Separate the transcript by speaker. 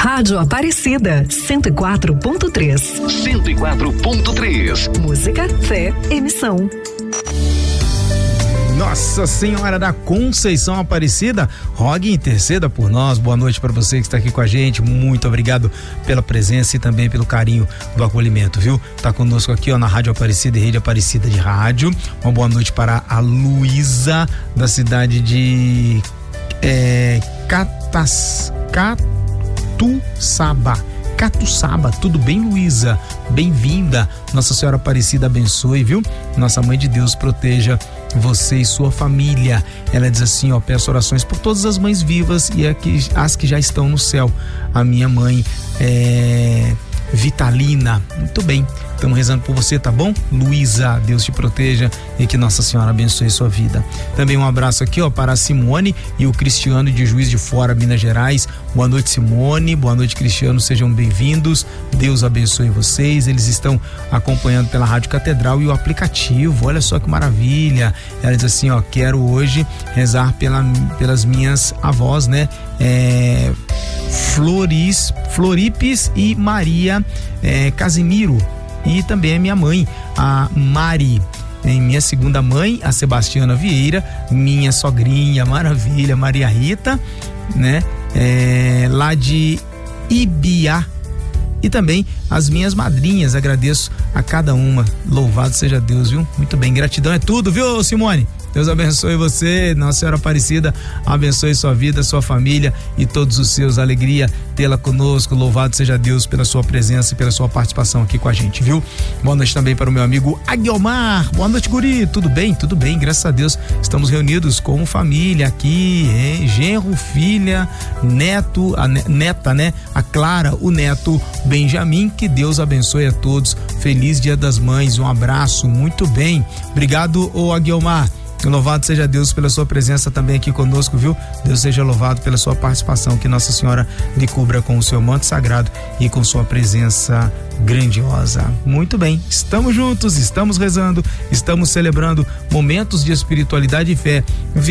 Speaker 1: Rádio Aparecida, 104.3.
Speaker 2: 104.3.
Speaker 1: Música, fé, emissão.
Speaker 3: Nossa Senhora da Conceição Aparecida, rogue e interceda por nós. Boa noite para você que está aqui com a gente. Muito obrigado pela presença e também pelo carinho do acolhimento, viu? Tá conosco aqui, ó, na Rádio Aparecida e Rede Aparecida de Rádio. Uma boa noite para a Luísa, da cidade de Catuçaba, tudo bem, Luísa? Bem-vinda. Nossa Senhora Aparecida abençoe, viu? Nossa Mãe de Deus proteja você e sua família. Ela diz assim, ó: peço orações por todas as mães vivas e as que já estão no céu. A minha mãe Vitalina. Muito bem, estamos rezando por você, tá bom? Luísa, Deus te proteja e que Nossa Senhora abençoe sua vida. Também um abraço aqui, ó, para a Simone e o Cristiano de Juiz de Fora, Minas Gerais. Boa noite, Simone. Boa noite, Cristiano. Sejam bem-vindos. Deus abençoe vocês. Eles estão acompanhando pela Rádio Catedral e o aplicativo. Olha só que maravilha. Ela diz assim, ó: quero hoje rezar pelas minhas avós, né? Floripes e Maria Casimiro, e também a minha mãe, a Mari, minha segunda mãe, a Sebastiana Vieira, minha sogrinha maravilha, Maria Rita, né? Lá de Ibiá, e também as minhas madrinhas. Agradeço a cada uma. Louvado seja Deus, viu? Muito bem, gratidão é tudo, viu, Simone? Deus abençoe você, Nossa Senhora Aparecida abençoe sua vida, sua família e todos os seus. Alegria tê-la conosco. Louvado seja Deus pela sua presença e pela sua participação aqui com a gente, viu? Boa noite também para o meu amigo Aguiomar. Boa noite, guri. Tudo bem? Tudo bem, graças a Deus. Estamos reunidos como família aqui, hein? Genro, filha, neto, a neta, né? A Clara, o neto Benjamin. Que Deus abençoe a todos. Feliz Dia das Mães. Um abraço. Muito bem. Obrigado, Aguiomar. Louvado seja Deus pela sua presença também aqui conosco, viu? Deus seja louvado pela sua participação, que Nossa Senhora lhe cubra com o seu manto sagrado e com sua presença grandiosa. Muito bem, estamos juntos, estamos rezando, estamos celebrando momentos de espiritualidade e fé.